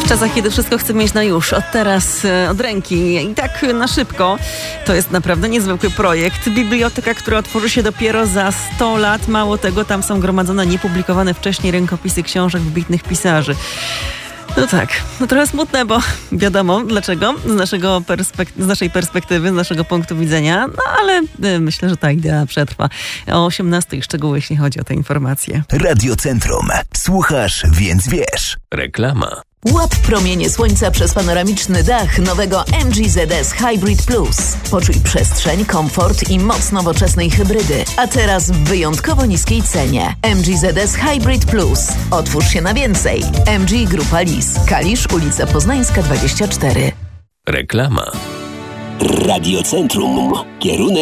czasach, kiedy wszystko chcemy mieć na już, od teraz, od ręki i tak na szybko. To jest naprawdę niezwykły projekt. Biblioteka, która otworzy się dopiero za 100 lat. Mało tego, tam są gromadzone niepublikowane wcześniej rękopisy książek wybitnych pisarzy. No tak, no trochę smutne, bo wiadomo dlaczego, z naszej perspektywy, z naszego punktu widzenia, no ale myślę, że ta idea przetrwa. O 18:00 szczegóły, jeśli chodzi o te informacje. Radiocentrum. Słuchasz, więc wiesz. Reklama. Łap promienie słońca przez panoramiczny dach nowego MG ZS Hybrid Plus. Poczuj przestrzeń, komfort i moc nowoczesnej hybrydy. A teraz w wyjątkowo niskiej cenie. MG ZS Hybrid Plus. Otwórz się na więcej. MG Grupa Lis. Kalisz, ulica Poznańska 24. Reklama. Radiocentrum. Kierunek